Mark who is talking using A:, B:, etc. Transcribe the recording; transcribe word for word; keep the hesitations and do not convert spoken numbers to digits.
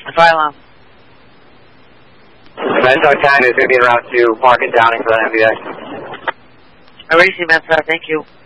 A: Fire alarm.
B: Metro ten is going to be en route to Park and Downing for the M B A.
A: Erasing, Metro, thank you.